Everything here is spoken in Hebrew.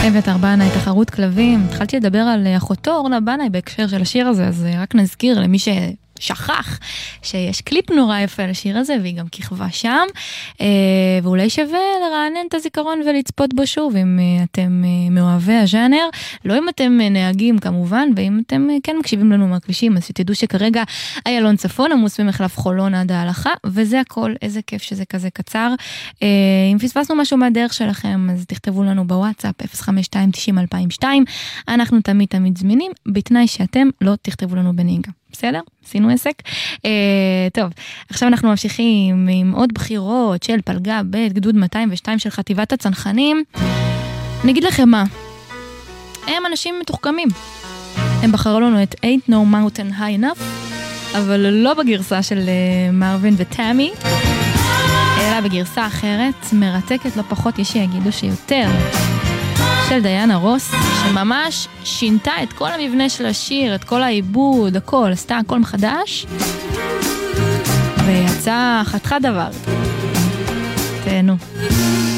אביתר בנאי, תחרות כלבים. התחלתי לדבר על אחותו אורנה בנאי בהקשר של השיר הזה, אז רק נזכיר למי ששכח שיש קליפ נורא יפה לשיר הזה, והיא גם כיכבה שם, ואולי שווה לרענן את הזיכרון ולצפות בו שוב, אם אתם מאוהבי הז'אנר, לא אם אתם נהגים כמובן, ואם אתם כן מקשיבים לנו מהכבישים, אז שתדעו שכרגע איילון צפון עמוס במחלף חולון עד ההלכה, וזה הכל, איזה כיף שזה כזה קצר. אם פספסנו משהו מהדרך שלכם, אז תכתבו לנו בוואטסאפ 052-90-2002, אנחנו תמיד זמינים, בתנאי שאתם לא תכתבו לנו בנהיגה. בסדר? עשינו עסק. טוב, עכשיו אנחנו ממשיכים עם עוד בחירות של פלגה ב' גדוד 202 של חטיבת הצנחנים. נגיד לכם מה, הם אנשים מתוחכמים. הם בחרו לנו את Ain't No Mountain High Enough, אבל לא בגרסה של מרווין וטאמי, אלא בגרסה אחרת, מרתקת לא פחות, יש שיגידו שיותר, של דיינה רוס, שממש שינתה את כל המבנה של השיר, את כל העיבוד, הכל, עשתה הכל מחדש, ויצא חתיכת דבר. תהנו.